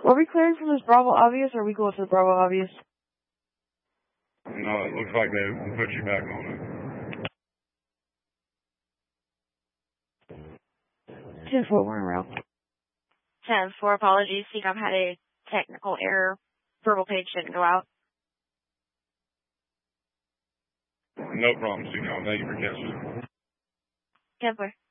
Are we clearing from this Bravo obvious, or are we going to the Bravo obvious? No, it looks like they put you back on it. 10-4, we're in route. 10-4, apologies. CCOM had a technical error. Verbal page didn't go out. No problem, CCOM. Thank you for catching it. 10-4.